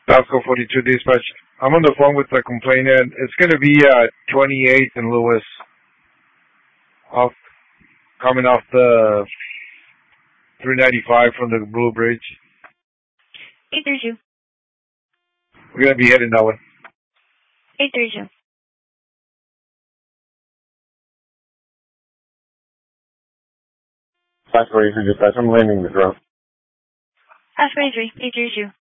Pasco 42 dispatch. I'm on the phone with the complainant. It's going to be 28th and Lewis, off coming off the 395 from the Blue Bridge. 832. We're going to be heading that way. 832. Pasco 83 dispatch. I'm landing the drone. Pasco 83. 832.